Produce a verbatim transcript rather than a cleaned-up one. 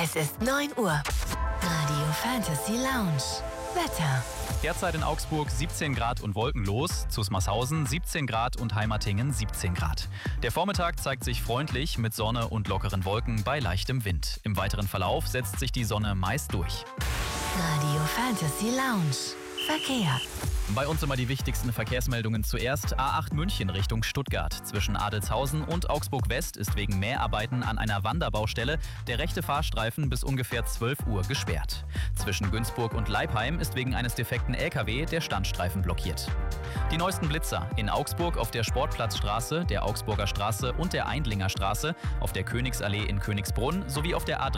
Es ist neun Uhr. Radio Fantasy Lounge. Wetter. Derzeit in Augsburg siebzehn Grad und wolkenlos, Zusmarshausen siebzehn Grad und Heimatingen siebzehn Grad. Der Vormittag zeigt sich freundlich mit Sonne und lockeren Wolken bei leichtem Wind. Im weiteren Verlauf setzt sich die Sonne meist durch. Radio Fantasy Lounge. Verkehr. Bei uns immer die wichtigsten Verkehrsmeldungen zuerst. A acht München Richtung Stuttgart. Zwischen Adelzhausen und Augsburg West ist wegen Mäharbeiten an einer Wanderbaustelle der rechte Fahrstreifen bis ungefähr zwölf Uhr gesperrt. Zwischen Günzburg und Leipheim ist wegen eines defekten L K W der Standstreifen blockiert. Die neuesten Blitzer in Augsburg auf der Sportplatzstraße, der Augsburger Straße und der Eindlinger Straße, auf der Königsallee in Königsbrunn sowie auf der A